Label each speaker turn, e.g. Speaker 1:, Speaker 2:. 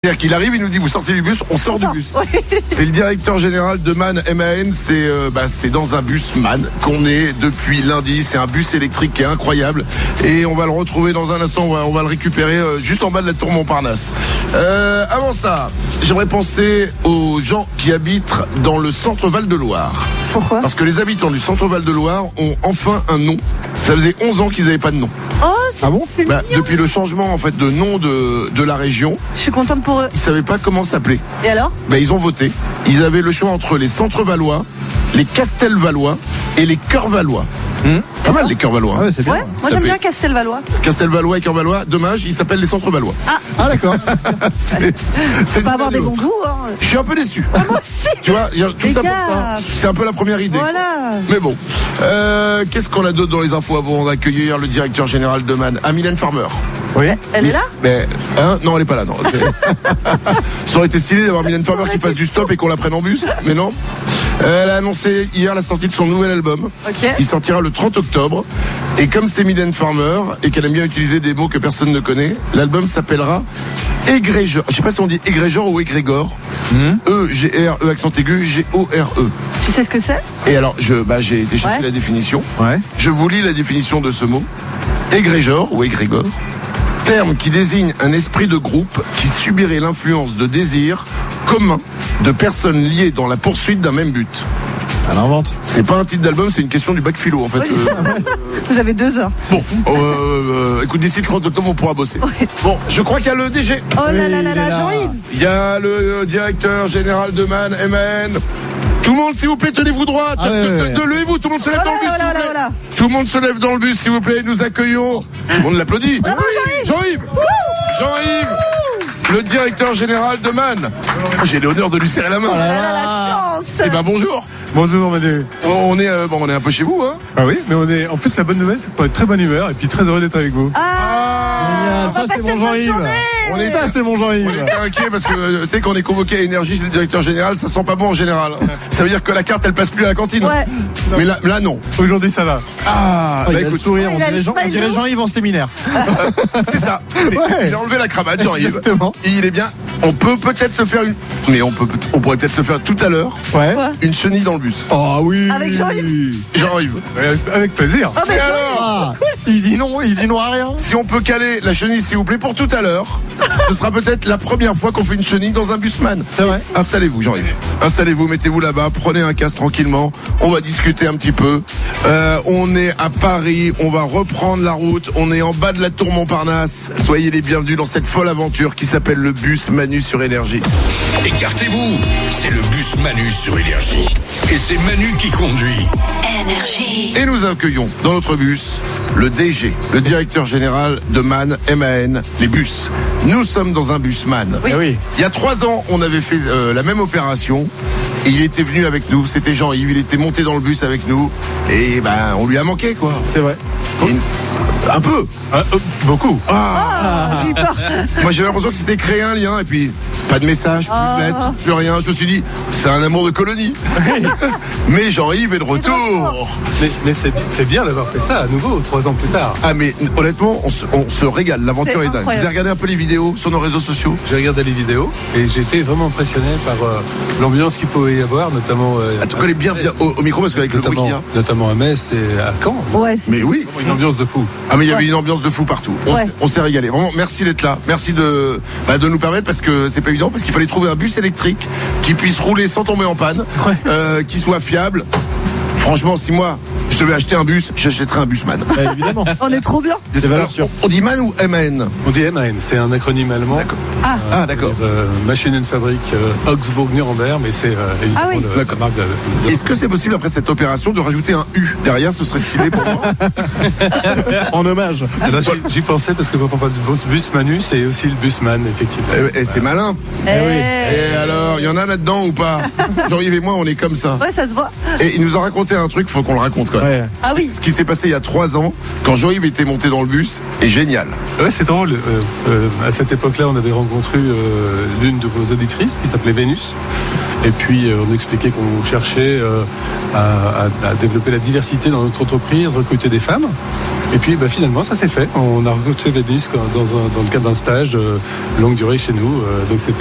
Speaker 1: C'est-à-dire qu'il arrive, il nous dit vous sortez du bus, on sort du bus.
Speaker 2: Ouais.
Speaker 1: C'est le directeur général de MAN, MAN, c'est dans un bus MAN qu'on est depuis lundi. C'est un bus électrique qui est incroyable et on va le retrouver dans un instant. On va le récupérer juste en bas de la tour Montparnasse. Avant ça, j'aimerais penser aux gens qui habitent dans le centre Val-de-Loire.
Speaker 2: Pourquoi?
Speaker 1: Parce que les habitants du centre Val-de-Loire ont enfin un nom. Ça faisait 11 ans qu'ils n'avaient pas de nom.
Speaker 2: Oh, c'est c'est mignon.
Speaker 1: Depuis le changement en fait de nom de la région,
Speaker 2: Je suis contente pour eux.
Speaker 1: ils savaient pas comment s'appeler.
Speaker 2: Et alors?
Speaker 1: Ils ont voté. Ils avaient le choix entre les Centres-Valois, les Castelvalois et les Cœurs-Valois. Pas mal les Cœurs-Valois.
Speaker 3: Ah ouais, c'est bien.
Speaker 2: Ouais, moi
Speaker 1: Ça
Speaker 2: j'aime
Speaker 1: fait-
Speaker 2: bien Castelvalois.
Speaker 1: Castelvalois et Cœurs-Valois, dommage, ils s'appellent les Centres-Valois.
Speaker 3: Ah d'accord.
Speaker 1: C'est
Speaker 2: Faut pas avoir des bons
Speaker 1: l'autre.
Speaker 2: goûts, hein.
Speaker 1: Je suis un peu déçu.
Speaker 2: Moi aussi.
Speaker 1: Tu vois, tout
Speaker 2: Les
Speaker 1: ça pour
Speaker 2: gars.
Speaker 1: ça. C'est un peu la première idée.
Speaker 2: Voilà.
Speaker 1: Mais bon, qu'est-ce qu'on a d'autre dans les infos avant d'accueillir le directeur général de MAN, Mylène Farmer?
Speaker 3: Oui.
Speaker 2: Elle est là?
Speaker 1: Mais non, elle est pas là, non. Ça aurait été stylé d'avoir Mylène Farmer qui fasse du stop et qu'on la prenne en bus, mais non. Elle a annoncé hier la sortie de son nouvel album.
Speaker 2: Ok.
Speaker 1: Il sortira le 30 octobre. Et comme c'est Mylène Farmer et qu'elle aime bien utiliser des mots que personne ne connaît, l'album s'appellera Égrégore. Je sais pas si on dit Égrégore ou Égrégore. E-G-R-E accent aigu G-O-R-E.
Speaker 2: Tu sais ce que c'est?
Speaker 1: Et alors, j'ai été chercher
Speaker 2: Ouais.
Speaker 1: la définition.
Speaker 3: Ouais.
Speaker 1: Je vous lis la définition de ce mot. Égrégore ou égrégore, terme qui désigne un esprit de groupe qui subirait l'influence de désirs communs de personnes liées dans la poursuite d'un même but.
Speaker 3: Elle invente.
Speaker 1: C'est pas un titre d'album, c'est une question du bac philo en fait.
Speaker 2: Vous avez 2 heures.
Speaker 1: Bon, écoute, d'ici le 30 octobre, on pourra bosser.
Speaker 2: Ouais.
Speaker 1: Bon, je crois qu'il y a le DG.
Speaker 2: Oh là là là
Speaker 3: il est
Speaker 2: là,
Speaker 3: là.
Speaker 2: Jean-Yves.
Speaker 1: Il y a le directeur général de MAN, MAN. Tout le monde, s'il vous plaît, tenez-vous droit.
Speaker 3: Ah ouais.
Speaker 1: Levez-vous, tout le monde se lève
Speaker 2: Oh
Speaker 1: dans le bus,
Speaker 2: là
Speaker 1: s'il
Speaker 2: là
Speaker 1: vous plaît.
Speaker 2: là là.
Speaker 1: Tout le monde se lève dans le bus, s'il vous plaît. Nous accueillons. Tout le monde l'applaudit.
Speaker 2: Bravo,
Speaker 1: Jean-Yves. Jean-Yves, le directeur général de MAN. J'ai l'honneur de lui serrer la main.
Speaker 2: Oh là là, la chance.
Speaker 1: Eh ben bonjour.
Speaker 4: Bonjour Manu.
Speaker 1: On est un peu chez vous, hein.
Speaker 4: Ah oui, mais on est. En plus, la bonne nouvelle, c'est qu'on est de très bonne humeur et puis très heureux d'être avec vous.
Speaker 2: Ah, on va
Speaker 3: Ça c'est
Speaker 2: passer
Speaker 3: mon
Speaker 2: une bonne
Speaker 3: Jean-Yves.
Speaker 2: journée.
Speaker 1: On est
Speaker 3: Ça c'est mon
Speaker 1: On
Speaker 3: Jean-Yves.
Speaker 1: était inquiet parce que tu sais qu'on est convoqué à Énergie chez le directeur général, ça sent pas bon en général. Ça veut dire que la carte elle passe plus à la cantine.
Speaker 2: Ouais.
Speaker 1: Mais là non.
Speaker 4: Aujourd'hui, ça va.
Speaker 1: Ah,
Speaker 3: Il
Speaker 1: bah
Speaker 3: a le
Speaker 1: écoute,
Speaker 3: sourire,
Speaker 2: il a le
Speaker 3: on
Speaker 2: smile
Speaker 3: dirait
Speaker 2: de ouf.
Speaker 3: Jean-Yves en séminaire.
Speaker 1: c'est ça.
Speaker 3: Ouais.
Speaker 1: Il a enlevé la cravate, Jean-Yves.
Speaker 3: Exactement.
Speaker 1: Il est bien. On peut peut-être se faire on pourrait peut-être se faire tout à l'heure
Speaker 3: Ouais.
Speaker 2: Quoi?
Speaker 1: une chenille dans le bus.
Speaker 3: Oh oui.
Speaker 2: Avec Jean-Yves.
Speaker 1: Jean-Yves.
Speaker 4: Avec plaisir.
Speaker 2: Oh, mais
Speaker 1: Et
Speaker 2: Jean-Yves.
Speaker 1: alors,
Speaker 3: Il dit non à rien.
Speaker 1: si on peut caler la chenille s'il vous plaît pour tout à l'heure, ce sera peut-être la première fois qu'on fait une chenille dans un busman.
Speaker 3: C'est vrai.
Speaker 1: Installez-vous Jean-Yves. Installez-vous, mettez-vous là-bas, prenez un casque tranquillement. On va discuter un petit peu. On est à Paris, on va reprendre la route. On est en bas de la tour Montparnasse. Soyez les bienvenus dans cette folle aventure qui s'appelle le bus Manu sur Énergie.
Speaker 5: Écartez-vous, c'est le bus Manu sur Énergie. Et c'est Manu qui conduit.
Speaker 1: Et nous accueillons dans notre bus le DG, le directeur général de MAN, MAN, les bus. Nous sommes dans un bus MAN.
Speaker 3: Eh oui.
Speaker 1: Il y a 3 ans, on avait fait la même opération. Et il était venu avec nous, c'était Jean-Yves, il était monté dans le bus avec nous. Et ben, on lui a manqué, quoi.
Speaker 3: C'est vrai.
Speaker 1: Et un peu.
Speaker 4: Beaucoup.
Speaker 2: Ah, j'ai eu peur.
Speaker 1: Moi, j'avais l'impression que c'était créé un lien. Et puis, pas de message, plus de lettres, plus rien. Je me suis dit, c'est un amour de colonie. Mais Jean-Yves est de retour.
Speaker 4: Mais c'est bien d'avoir fait ça à nouveau 3 ans plus tard.
Speaker 1: Ah, mais honnêtement, on se régale. L'aventure
Speaker 2: C'est
Speaker 1: est dingue. Vous
Speaker 2: incroyable.
Speaker 1: avez regardé un peu les vidéos sur nos réseaux sociaux?
Speaker 4: J'ai regardé les vidéos et j'ai été vraiment impressionné par l'ambiance qu'il pouvait y avoir, notamment.
Speaker 1: Ah, tu connais bien au micro parce qu'avec le bruit qu'il y a.
Speaker 4: Notamment à Metz et à Caen.
Speaker 2: Ouais, c'est
Speaker 1: Mais oui.
Speaker 4: Une ambiance de fou.
Speaker 1: Ah mais il y avait une ambiance de fou partout.
Speaker 2: Ouais.
Speaker 1: On s'est régalé. Vraiment, merci d'être là. Merci de nous permettre parce que c'est pas évident parce qu'il fallait trouver un bus électrique qui puisse rouler sans tomber en panne, qui soit fiable. Franchement, si moi je devais acheter un bus, j'achèterais un busman.
Speaker 3: Bah, évidemment.
Speaker 2: On est trop bien.
Speaker 3: Des valeurs
Speaker 1: Alors,
Speaker 3: sûres.
Speaker 1: on dit MAN ou MAN?
Speaker 4: On dit MAN, c'est un acronyme allemand.
Speaker 1: D'accord. Ah d'accord.
Speaker 4: Maschinenfabrik Augsburg-Nuremberg, mais c'est évidemment
Speaker 2: Ah oui.
Speaker 4: la
Speaker 1: D'accord.
Speaker 4: marque de.
Speaker 1: Est-ce que c'est possible après cette opération de rajouter un U derrière? Ce serait stylé pour moi.
Speaker 3: En hommage.
Speaker 4: Eh ben, j'y pensais parce que quand on parle du bus Manu, c'est aussi le busman, effectivement.
Speaker 1: Et c'est malin. Et alors, il y en a là-dedans ou pas? Jean-Yves et moi, on est comme ça.
Speaker 2: Ouais, ça se voit.
Speaker 1: Et il nous a raconté un truc, faut qu'on le raconte quand même.
Speaker 3: Ouais.
Speaker 2: Ah oui.
Speaker 1: Ce qui s'est passé il y a 3 ans, quand Jean-Yves était monté dans le bus, est génial.
Speaker 4: Ouais, c'est drôle. À cette époque-là, on avait rencontré l'une de vos auditrices qui s'appelait Vénus. Et puis, on expliquait qu'on cherchait à développer la diversité dans notre entreprise, recruter des femmes. Et puis, finalement, ça s'est fait. On a recruté Vénus dans le cadre d'un stage longue durée chez nous. Donc, c'était